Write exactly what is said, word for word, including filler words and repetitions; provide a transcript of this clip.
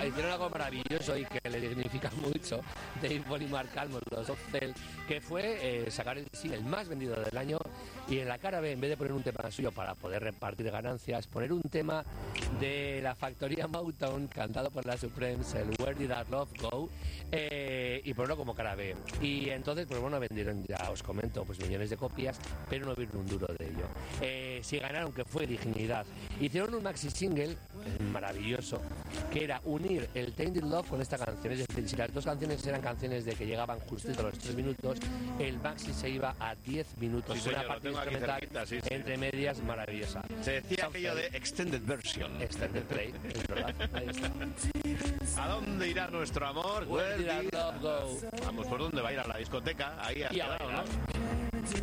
hicieron algo maravilloso y que le dignifica mucho, Dave Paul y Mark Almond, los Optel, que fue eh, sacar el single más vendido del año y en la cara B, en vez de poner un tema suyo para poder repartir ganancias, poner un tema de la factoría Motown cantado por la Supremes, el Where Did Our Love Go, eh, y ponerlo como cara B. Y entonces, pues bueno, vendieron, ya os comento, pues millones de copias, pero no vieron un duro de ello. Eh, sí ganaron, que fue dignidad. Hicieron un maxi single eh, maravilloso, que era unir el Tainted Love con esta canción. Es decir, si las dos canciones eran canciones de que llegaban justito a los tres minutos, el maxi se iba a diez minutos. Sí, señor, lo tengo aquí cerquita, sí, sí. Entre medias, maravillosa. Se decía aquello de Extended Version. Extended Play, es verdad. Ahí está. ¿A dónde irá nuestro amor? Where did our love go? Vamos, ¿por dónde va a ir? A la discoteca. Ahí ha Y a quedado, bailar. ¿no?